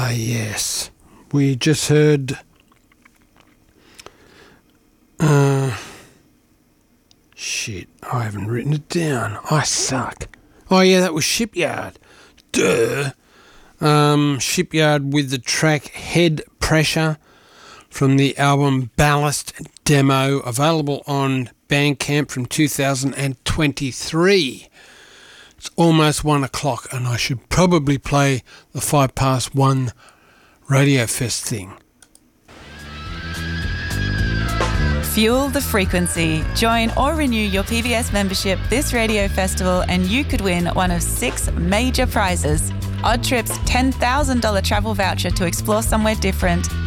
Yes. We just heard... shit, I haven't written it down. I suck. Oh, yeah, that was Shipyard. Duh. Shipyard with the track Head Pressure from the album Ballast Demo, available on Bandcamp from 2023. It's almost 1 o'clock and I should probably play the 1:05 Radio Fest thing. Fuel the frequency. Join or renew your PBS membership this radio festival and you could win one of 6 major prizes. Odd Trip's $10,000 travel voucher to explore somewhere different,